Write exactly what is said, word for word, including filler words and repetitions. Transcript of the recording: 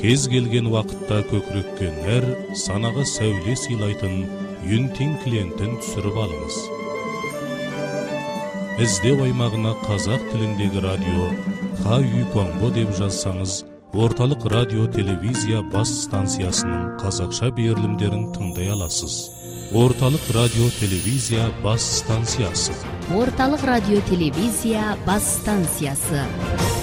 кез келген вакытта көкрөккө нәр, санага сәуле сыйлайтын Юнтин клиентин түсіріп алыңыз. Іздеу аймағына қазақ тіліндегі радио Ха Үй Конго деп жазсаңыз, орталық радио телевизия бас станциясының қазақша берілімдерін тыңдай аласыз. Орталық радио телевизия бас станциясы. Орталық радио телевизия бас станциясы.